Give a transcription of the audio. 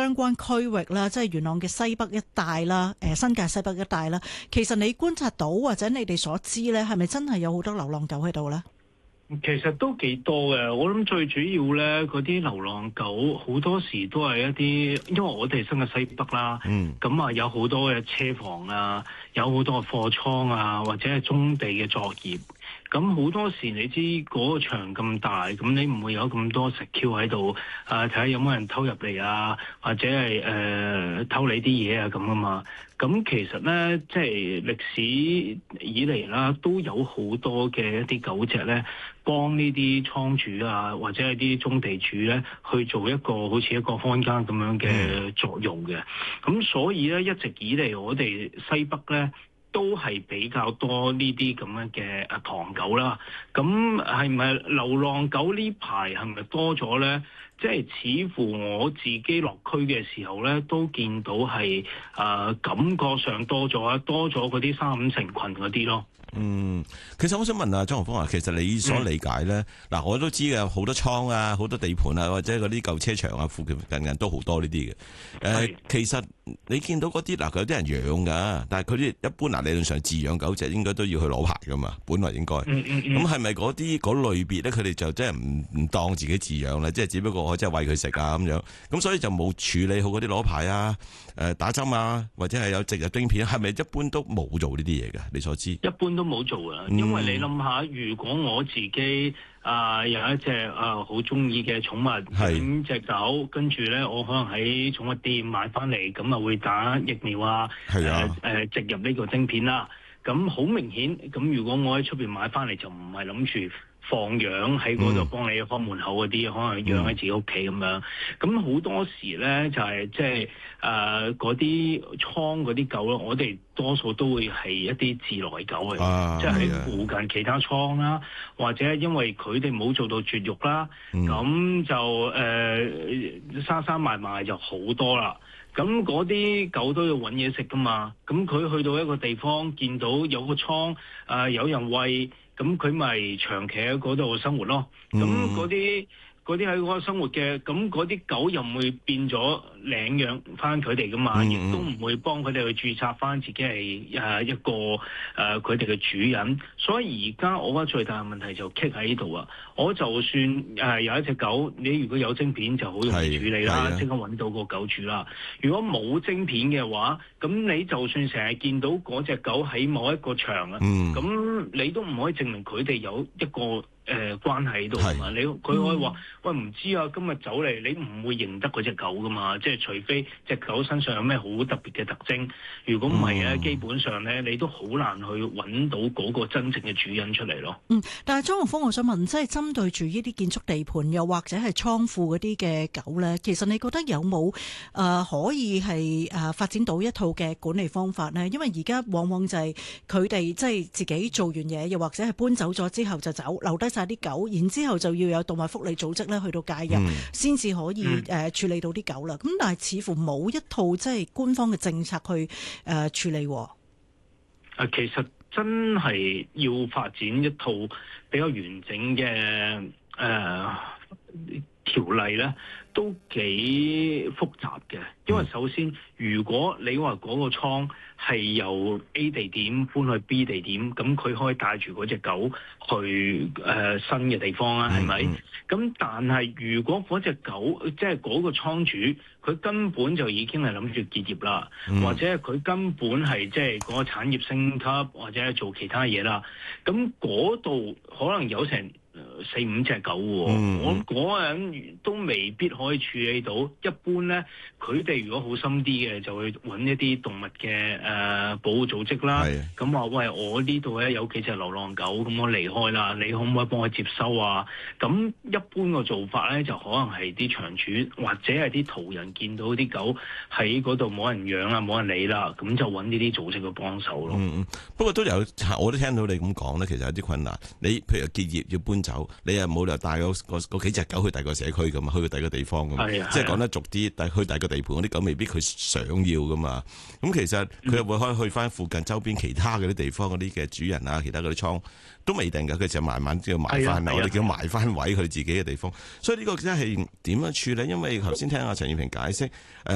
相關區域啦，即係元朗嘅西北一帶啦，新界西北一帶啦，其實你觀察到或者你哋所知咧，係咪真係有好多流浪狗喺度咧？ 其實都幾多嘅，我諗最主要咧，嗰啲流浪狗好多時都係一啲，因為我哋新界西北啦，咁啊有好多嘅車房啊，有好多嘅貨倉啊，或者係棕地嘅作業。咁好多時你知嗰個場咁大，咁你唔會有咁多食 Q 喺度，睇下有冇人偷入嚟啊，或者係偷你啲嘢啊咁啊嘛。咁其實咧，即係歷史以嚟啦，都有好多嘅一啲狗隻咧，幫呢啲倉主啊，或者係啲棕地主咧，去做一個好似一個看更咁樣嘅作用嘅。咁所以咧，一直以嚟我哋西北咧，都係比較多呢啲咁樣嘅唐狗啦。咁係咪流浪狗呢排係咪多咗咧？即係似乎我自己落區嘅時候咧，都見到係感覺上多咗嗰啲3-5成群嗰啲咯。 其實我想問啊，莊豪鋒啊，其實你所理解咧，嗱，我都知嘅，好多倉啊，好多地盤啊，或者嗰啲舊車場啊，附近都好多呢啲嘅。其實你見到嗰啲嗱，佢有啲人養噶，但係佢啲一般理論上飼養狗隻應該都要去攞牌噶嘛，本來應該。咁係咪嗰類別咧？佢哋就真係唔當自己飼養啦，即係只不過我即係餵佢食啊咁樣。咁所以就冇處理好嗰啲攞牌啊、打針啊，或者係有植入晶片，係咪一般都冇做呢啲嘢嘅？你所知？ 一般都冇做啊，因為你諗下，如果我自己有一隻好中意嘅寵物，5隻狗，跟住咧我可能喺寵物店買翻嚟，咁啊會打疫苗啊，植入呢個晶片啦。咁好明顯，咁如果我喺出邊買翻嚟，就唔係諗住放養喺嗰度幫你開門口嗰啲，可能養喺自己屋企咁樣。咁好多時咧就係即係嗰啲倉嗰啲狗咯，我哋多數都會係一啲自來狗嚟，即係喺附近其他倉啦，或者因為佢哋冇做到絕育啦，咁就生埋埋就好多啦。咁嗰啲狗都要揾嘢食噶嘛，咁佢去到一個地方見到有個倉有人餵，咁佢咪長期喺嗰度生活咯。咁嗰啲喺嗰個生活嘅，咁嗰啲狗又唔會變咗領養翻佢哋噶嘛，亦都唔會幫佢哋去註冊翻自己係一個佢哋嘅主人。所以而家我覺得最大嘅問題就棘喺呢度啊！我就算有一隻狗，你如果有晶片就好容易處理啦，即刻揾到個狗主啦。如果冇晶片嘅話，咁你就算成日見到嗰隻狗喺某一個場啊，咁你都唔可以證明佢哋有一個關係喺度啊嘛。佢可以話喂，唔知啊，今日走嚟，你唔會認得嗰隻狗噶嘛。即係除非隻狗身上有咩好特別嘅特徵，如果唔係咧，基本上咧你都好難去揾到嗰個真正嘅主人出嚟咯。 但係莊豪鋒，我想問，即係針對住呢啲建築地盤又或者係倉庫嗰啲嘅狗咧，其實你覺得有冇可以係發展到一套嘅管理方法呢？因為而家往往就係佢哋即係自己做完嘢，又或者係搬走咗之後就走，留低晒啲狗，然之後就要有動物福利組織咧去到介入，先至可以處理到啲狗啦。咁但係似乎冇一套即係官方嘅政策去處理。 其實真係要發展一套比較完整嘅條例咧，都幾複雜嘅。因為首先，如果你話嗰個倉係由 A 地點搬去 B 地點，咁佢可以帶住嗰隻狗去新嘅地方啊，係咪？咁但係如果嗰隻狗即係嗰個倉主，佢根本就已經係諗住結業啦，或者佢根本係即係嗰個產業升級，或者係做其他嘢啦，咁嗰度可能有成4-5隻狗喎，我嗰人都未必可以處理到。一般咧，佢哋如果好心啲嘅，就會揾一啲動物嘅保護組織啦。咁話喂，我呢度咧有幾隻流浪狗，咁我離開啦，你可唔可以幫我接收啊？咁一般個做法咧，就可能係啲場主或者係啲途人見到啲狗喺嗰度冇人養啦，冇人理啦，咁就揾呢啲組織去幫手咯。 不過都有，我都聽到你咁講咧，其實有啲困難。你譬如結業要搬走，你又冇理由帶嗰幾隻狗去第二個社區噶嘛，去第二個地方噶嘛，即係講得俗啲，但係去第二個地盤嗰啲狗未必佢想要噶嘛。咁其實佢又會可以去翻附近周邊其他嗰啲地方嗰啲嘅主人啊，其他嗰啲倉都未定㗎，佢就慢慢叫埋翻嚟，我哋叫埋翻位佢自己嘅地方。所以呢個真係點樣處理？因為頭先聽阿陳燕平解釋，